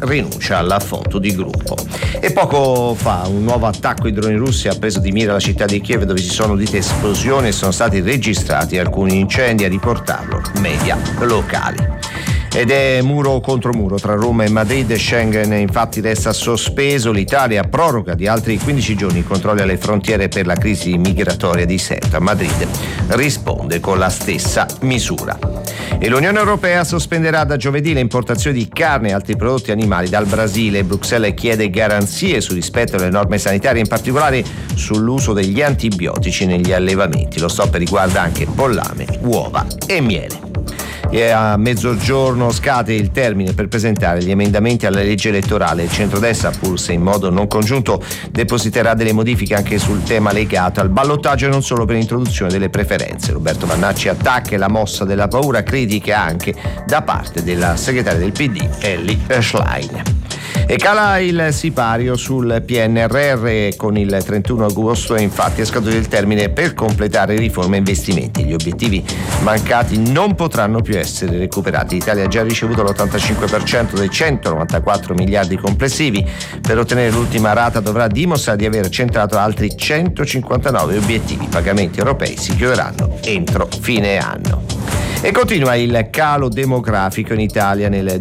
rinuncia alla foto di gruppo. E poco fa un nuovo attacco ai droni russi ha preso di mira la città di Kiev, dove si sono udite esplosioni e sono stati registrati alcuni incendi, a riportarlo media locali. Ed è muro contro muro tra Roma e Madrid. Schengen infatti resta sospeso. L'Italia proroga di altri 15 giorni i controlli alle frontiere per la crisi migratoria di Ceuta. Madrid risponde con la stessa misura. E l'Unione Europea sospenderà da giovedì le importazioni di carne e altri prodotti animali dal Brasile. Bruxelles chiede garanzie sul rispetto delle norme sanitarie, in particolare sull'uso degli antibiotici negli allevamenti. Lo stop riguarda anche pollame, uova e miele. E a mezzogiorno scade il termine per presentare gli emendamenti alla legge elettorale. Il centrodestra, pur se in modo non congiunto, depositerà delle modifiche anche sul tema legato al ballottaggio e non solo per l'introduzione delle preferenze. Roberto Vannacci attacca la mossa della paura, critica anche da parte della segretaria del PD, Elly Schlein. E cala il sipario sul PNRR. Con il 31 agosto infatti è scaduto il termine per completare riforme e investimenti. Gli obiettivi mancati non potranno più essere recuperati. L'Italia ha già ricevuto l'85% dei 194 miliardi complessivi. Per ottenere l'ultima rata dovrà dimostrare di aver centrato altri 159 obiettivi. I pagamenti europei si chiuderanno entro fine anno. E continua il calo demografico in Italia. Nel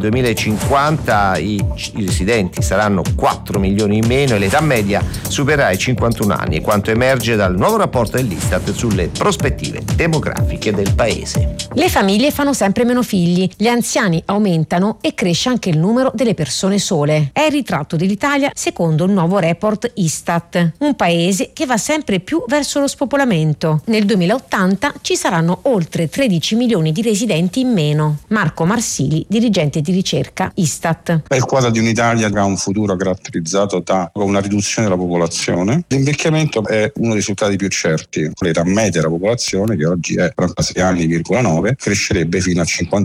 2050 i residenti saranno 4 milioni in meno e l'età media supererà i 51 anni, è quanto emerge dal nuovo rapporto dell'Istat sulle prospettive demografiche del paese. Le famiglie fanno sempre meno figli, gli anziani aumentano e cresce anche il numero delle persone sole. È il ritratto dell'Italia secondo il nuovo report Istat, un paese che va sempre più verso lo spopolamento. Nel 2080 ci saranno oltre 13 milioni di residenti in meno. Marco Marsili, dirigente di ricerca Istat. È il quadro di un'Italia che ha un futuro caratterizzato da una riduzione della popolazione. L'invecchiamento è uno dei risultati più certi. L'età media della popolazione, che oggi è 46 anni,9, crescerebbe fino a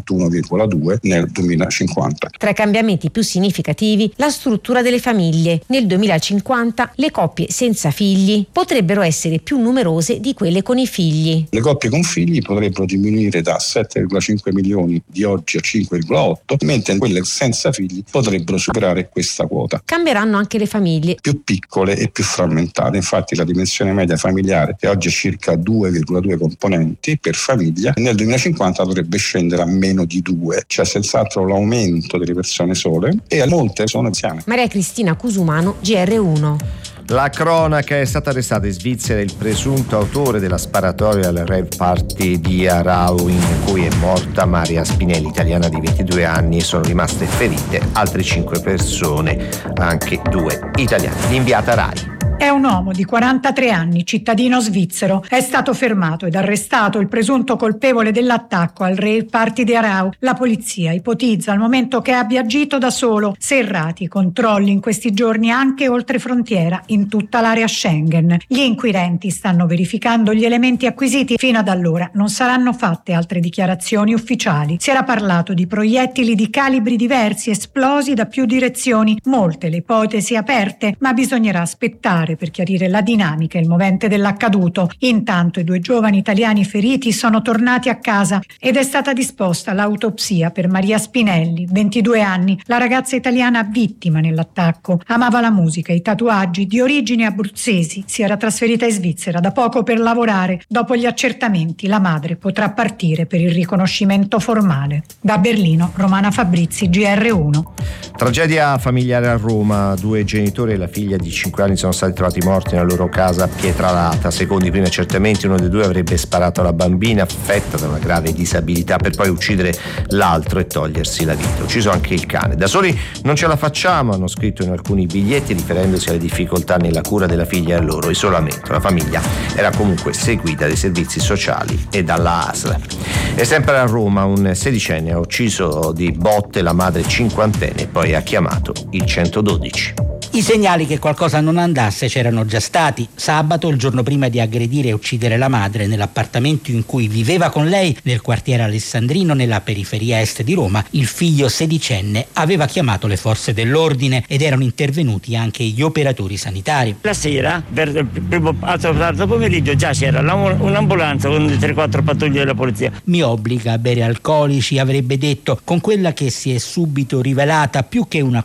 51,2 nel 2050. Tra i cambiamenti più significativi, la struttura delle famiglie. Nel 2050 le coppie senza figli potrebbero essere più numerose di quelle con i figli. Le coppie con figli potrebbero diminuire da 7,5 milioni di oggi a 5,8, mentre quelle senza figli potrebbero superare questa quota. Cambieranno anche le famiglie. Più piccole e più frammentate. Infatti la dimensione media familiare, che oggi è circa 2,2 componenti per famiglia, nel 2050 dovrebbe scendere a meno di 2. C'è senz'altro l'aumento delle persone sole e molte sono anziane. Maria Cristina Cusumano, GR1. La cronaca: è stato arrestato in Svizzera il presunto autore della sparatoria al rave party di Arau, in cui è morta Maria Spinelli, italiana di 22 anni, e sono rimaste ferite altre 5 persone, anche 2 italiani. L'inviata Rai. È un uomo di 43 anni, cittadino svizzero. È stato fermato ed arrestato il presunto colpevole dell'attacco al rave party di Arau. La polizia ipotizza al momento che abbia agito da solo. Serrati i controlli in questi giorni anche oltre frontiera, in tutta l'area Schengen. Gli inquirenti stanno verificando gli elementi acquisiti. Fino ad allora non saranno fatte altre dichiarazioni ufficiali. Si era parlato di proiettili di calibri diversi esplosi da più direzioni. Molte le ipotesi aperte, ma bisognerà aspettare per chiarire la dinamica e il movente dell'accaduto. Intanto i 2 giovani italiani feriti sono tornati a casa ed è stata disposta l'autopsia per Maria Spinelli, 22 anni, la ragazza italiana vittima nell'attacco. Amava la musica e i tatuaggi, di origini abruzzesi, si era trasferita in Svizzera da poco per lavorare. Dopo gli accertamenti la madre potrà partire per il riconoscimento formale. Da Berlino, Romana Fabrizi, GR1. Tragedia familiare a Roma. 2 genitori e la figlia di 5 anni sono stati trovati morti nella loro casa a Pietralata. Secondo i primi accertamenti, uno dei 2 avrebbe sparato alla bambina affetta da una grave disabilità per poi uccidere l'altro e togliersi la vita. Ucciso anche il cane. Da soli non ce la facciamo, hanno scritto in alcuni biglietti, riferendosi alle difficoltà nella cura della figlia e al loro isolamento. La famiglia era comunque seguita dai servizi sociali e dalla ASL. E sempre a Roma un 16enne ha ucciso di botte la madre 50enne e poi ha chiamato il 112. I segnali che qualcosa non andasse c'erano già stati. Sabato, il giorno prima di aggredire e uccidere la madre nell'appartamento in cui viveva con lei nel quartiere Alessandrino, nella periferia est di Roma, il figlio 16enne aveva chiamato le forze dell'ordine ed erano intervenuti anche gli operatori sanitari. La sera, per il primo tardo pomeriggio, già c'era un'ambulanza con 3-4 pattuglie della polizia. Mi obbliga a bere alcolici, avrebbe detto, con quella che si è subito rivelata più che una